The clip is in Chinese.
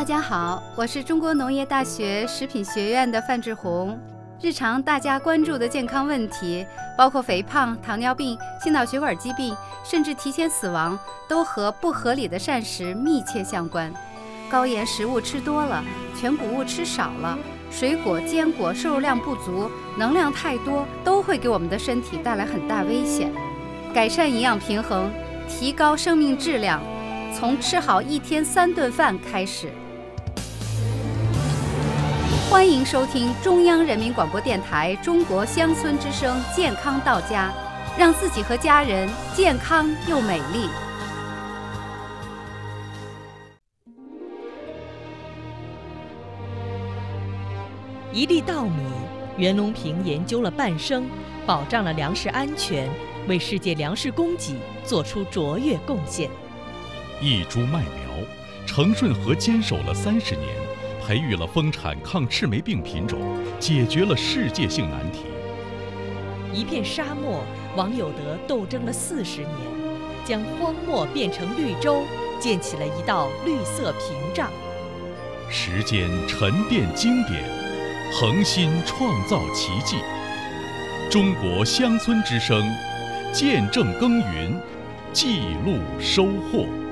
大家好，我是中国农业大学食品学院的范志红。日常大家关注的健康问题，包括肥胖、糖尿病、心脑血管疾病，甚至提前死亡，都和不合理的膳食密切相关。高盐食物吃多了，全谷物吃少了，水果、坚果摄入量不足，能量太多，都会给我们的身体带来很大危险。改善营养平衡，提高生命质量，从吃好1天3顿饭开始。欢迎收听中央人民广播电台中国乡村之声健康到家，让自己和家人健康又美丽。 一粒稻米，袁隆平研究了半生，保障了粮食安全，为世界粮食供给做出卓越贡献。 一株麦苗，程顺和坚守了30年，培育了丰产抗赤霉病品种，解决了世界性难题。 一片沙漠，王有德斗争了40年，将荒漠变成绿洲，建起了一道绿色屏障。 时间沉淀经典，恒心创造奇迹。中国乡村之声，见证耕耘，记录收获。